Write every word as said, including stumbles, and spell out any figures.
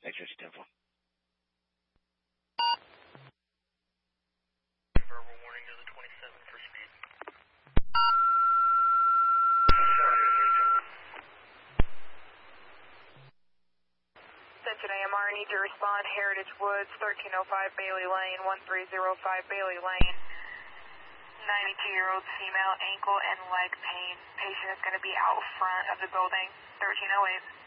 X-ray ten four. Verbal warning to the twenty-seven for speed. Attention A M R, need to respond. Heritage Woods, thirteen oh five Bailey Lane, one three oh five Bailey Lane. ninety-two-year-old female, ankle and leg pain. Patient is going to be out front of the building. thirteen oh eight.